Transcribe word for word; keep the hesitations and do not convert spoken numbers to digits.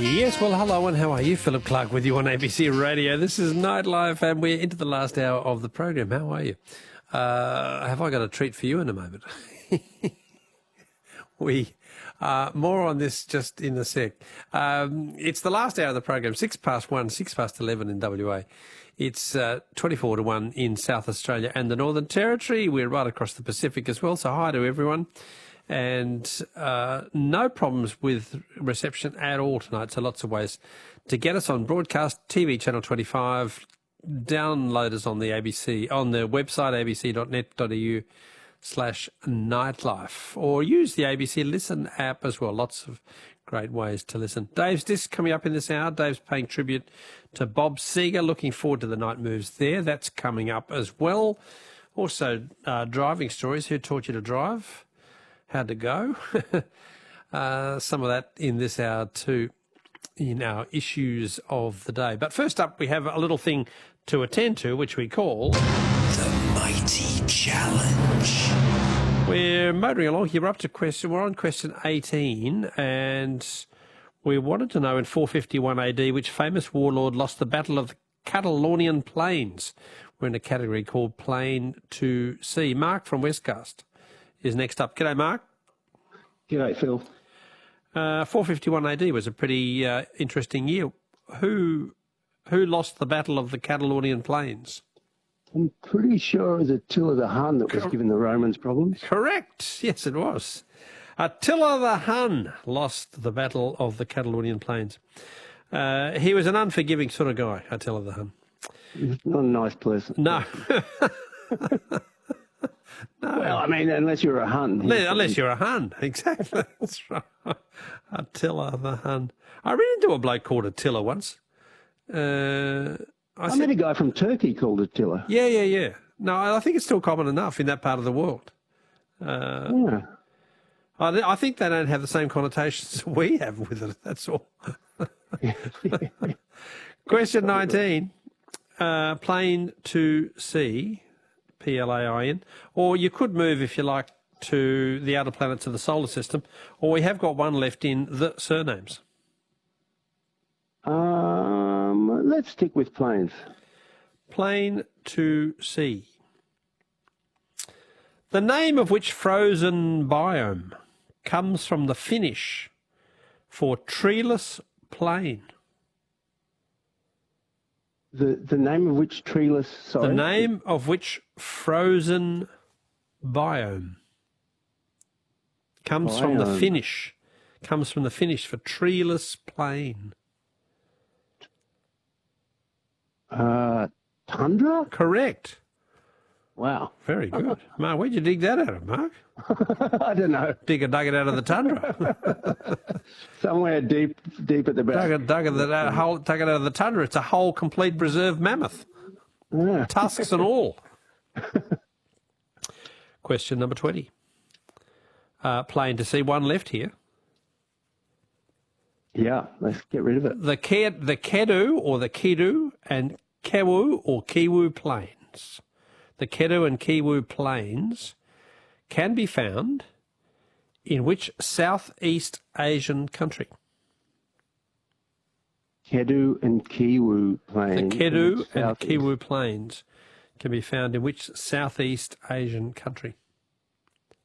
Yes, well, hello and how are you? Philip Clark with you on A B C Radio. This is Nightlife and we're into the last hour of the program. How are you? Uh, have I got a treat for you in a moment? we uh, more on this just in a sec. Um, it's the last hour of the program, six past one, six past eleven in W A. It's uh, twenty-four to one in South Australia and the Northern Territory. We're right across the Pacific as well, so hi to everyone. And uh, no problems with reception at all tonight, so lots of ways to get us on broadcast, T V channel twenty-five, download us on the A B C, on the website a b c dot net dot a u slash nightlife, or use the A B C Listen app as well. Lots of great ways to listen. Dave's Disc coming up in this hour. Dave's paying tribute to Bob Seger. Looking forward to the night moves there. That's coming up as well. Also, uh, driving stories. Who taught you to drive? How'd it go? uh, some of that in this hour too, in our issues of the day. But first up, we have a little thing to attend to, which we call The Mighty Challenge. We're motoring along here. We're up to question. We're on question eighteen, and we wanted to know in four fifty-one A D which famous warlord lost the Battle of the Catalonian Plains. We're in a category called Plain to Sea. Mark from Westcast is next up. G'day, Mark. G'day, Phil. Uh, four fifty-one A D was a pretty uh, interesting year. Who who lost the Battle of the Catalonian Plains? I'm pretty sure it was Attila the Hun that was giving the Romans problems. Correct. Yes, it was. Attila the Hun lost the Battle of the Catalonian Plains. Uh, he was an unforgiving sort of guy, Attila the Hun. Not a nice person. No. No. Well, I mean, unless you're a Hun. Unless you're a Hun, exactly. That's right. Attila the Hun. I ran into a bloke called Attila once. Uh, I, I said, met a guy from Turkey called Attila. Yeah, yeah, yeah. No, I think it's still common enough in that part of the world. Uh, yeah. I, I think they don't have the same connotations we have with it, that's all. Question nineteen. Uh, Plain to Sea. P L A I N, or you could move, if you like, to the outer planets of the solar system, or we have got one left in the surnames. Um, let's stick with plains. Plain to Sea. The name of which frozen biome comes from the Finnish for treeless plain. The the name of which treeless, sorry? The name of which frozen biome comes biome. from the Finnish, comes from the Finnish for treeless plain. Uh, tundra? Correct. Wow. Very good. Mark, where'd you dig that out of, Mark? I don't know. Dig it, dug it out of the tundra. Somewhere deep, deep at the back. Dug it, dug it, that whole, dug it out of the tundra. It's a whole complete preserved mammoth. Yeah. Tusks and all. Question number twenty. Uh, plain to see one left here. Yeah, let's get rid of it. The Ke- the Kedu or the Kidu and Kewu or Kiwu plains. The Kedu and Kiwu plains can be found in which Southeast Asian country? Kedu and Kiwu plains. The Kedu and Kiwu plains can be found in which Southeast Asian country?